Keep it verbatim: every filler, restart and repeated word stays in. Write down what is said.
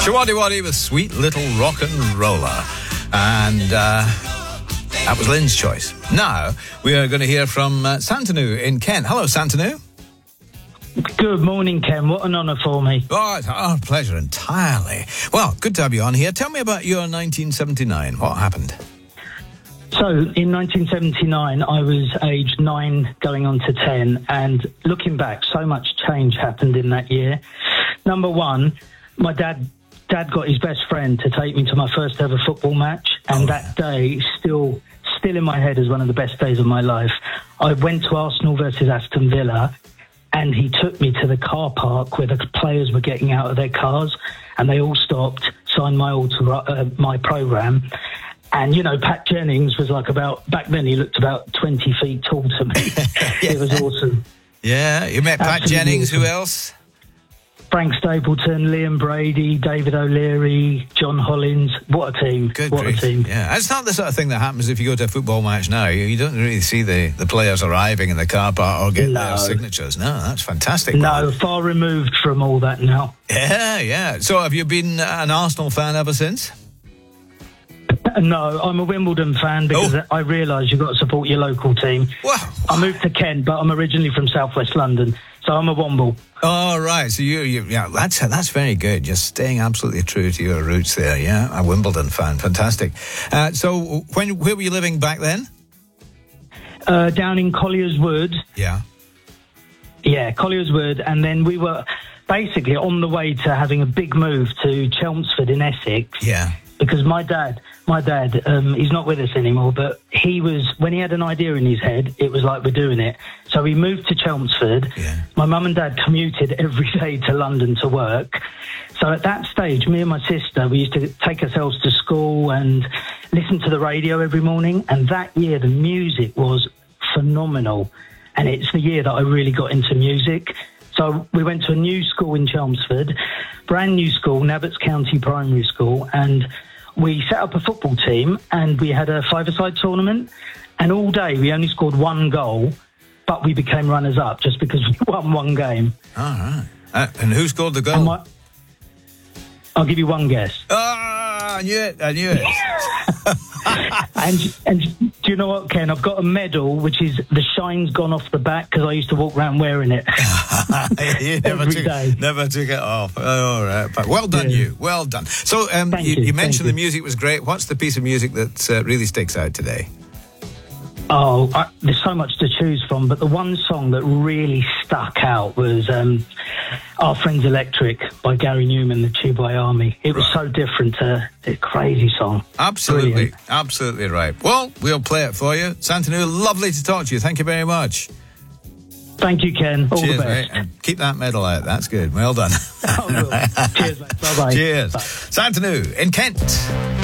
Shawaddy Waddy with Sweet Little Rock and Roller. And uh, that was Lynn's choice. Now, we are going to hear from uh, Santanu in Kent. Hello, Santanu. Good morning, Ken. What an honour for me. Oh, it's our pleasure entirely. Well, good to have you on here. Tell me about your nineteen seventy-nine. What happened? So, in nineteen seventy-nine, I was aged nine going on to ten, and looking back, so much change happened in that year. Number one, my dad dad got his best friend to take me to my first ever football match, and oh, that yeah. day still still in my head as one of the best days of my life. I went to Arsenal versus Aston Villa, and he took me to the car park where the players were getting out of their cars, and they all stopped, signed my auto, uh, my programme. And, you know, Pat Jennings was like about, back then he looked about twenty feet tall to me. yeah. It was awesome. Yeah, you met Pat Absolutely Jennings, awesome. Who else? Frank Stapleton, Liam Brady, David O'Leary, John Hollins. What a team. Good what grief. a team. Yeah, it's not the sort of thing that happens if you go to a football match now. You, you don't really see the, the players arriving in the car park or getting no. their signatures. No, that's fantastic. No, man. Far removed from all that now. Yeah, yeah. So have you been an Arsenal fan ever since? No, I'm a Wimbledon fan because oh. I realise you've got to support your local team. Wow. I moved to Kent, but I'm originally from southwest London, so I'm a Womble. Oh, right. So you, you yeah, that's that's very good. Just staying absolutely true to your roots there. Yeah, a Wimbledon fan. Fantastic. Uh, so when where were you living back then? Uh, down in Collier's Wood. Yeah. Yeah, Collier's Wood, and then we were basically on the way to having a big move to Chelmsford in Essex. Yeah. Because my dad, my dad, um, he's not with us anymore, but he was, when he had an idea in his head, it was like, we're doing it. So we moved to Chelmsford. Yeah. My mum and dad commuted every day to London to work. So at that stage, me and my sister, we used to take ourselves to school and listen to the radio every morning. And that year, the music was phenomenal. And it's the year that I really got into music. So we went to a new school in Chelmsford, brand new school, Nabbots County Primary School, and we set up a football team and we had a five-a-side tournament, and all day we only scored one goal, but we became runners-up just because we won one game. All right. Uh, and who scored the goal? My, I'll give you one guess. Ah, I knew it, I knew it. and and do you know what, Ken? I've got a medal which is the shine's gone off the back because I used to walk around wearing it. you never every took, day. Never took it off. Oh, all right. But well done, yeah. you. Well done. So um, you, you, you mentioned the music was great. What's the piece of music that uh, really sticks out today? Oh, I, there's so much to choose from, but the one song that really stuck out was um, Our Friends Electric by Gary Newman, the Tubai Army. It was right. so different to a crazy song. Absolutely, Brilliant. Absolutely right. Well, we'll play it for you. Santanu, lovely to talk to you. Thank you very much. Thank you, Ken. All Cheers, the best. Mate. And keep that medal out. That's good. Well done. Oh, Cheers, mate. Bye-bye. Cheers. Bye. Santanu in Kent.